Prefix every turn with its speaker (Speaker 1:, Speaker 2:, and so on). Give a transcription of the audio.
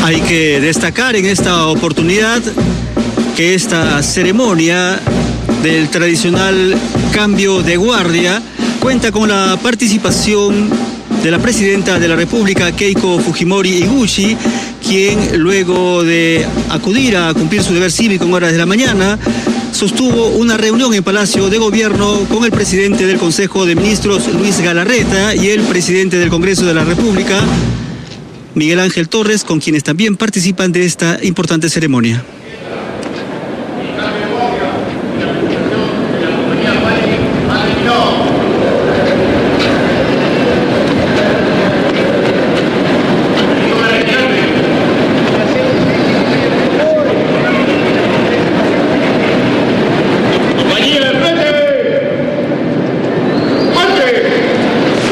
Speaker 1: Hay que destacar en esta oportunidad que esta ceremonia del tradicional cambio de guardia cuenta con la participación de la presidenta de la República, Keiko Fujimori Iguchi, quien luego de acudir a cumplir su deber cívico en horas de la mañana, sostuvo una reunión en Palacio de Gobierno con el presidente del Consejo de Ministros, Luis Galarreta, y el presidente del Congreso de la República, Miguel Ángel Torres, con quienes también participan de esta importante ceremonia.